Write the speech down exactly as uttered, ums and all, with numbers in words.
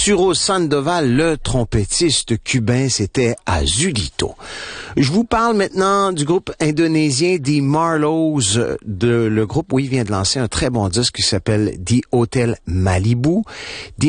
Arturo Sandoval, le trompettiste cubain, c'était Azulito. Je vous parle maintenant du groupe indonésien The Marlows. De, le groupe, oui, vient de lancer un très bon disque qui s'appelle The Hotel Malibu. The